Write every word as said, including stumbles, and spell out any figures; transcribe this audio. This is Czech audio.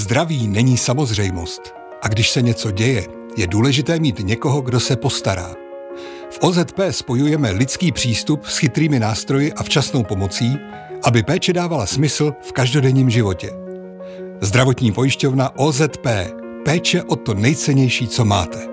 Zdraví není samozřejmost. A když se něco děje, je důležité mít někoho, kdo se postará. V O Z P spojujeme lidský přístup s chytrými nástroji a včasnou pomocí, aby péče dávala smysl v každodenním životě. Zdravotní pojišťovna O Z P. Péče o to nejcennější, co máte.